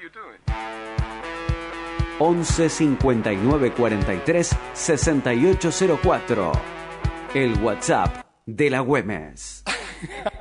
11 59 43 6804. El WhatsApp de la Güemes.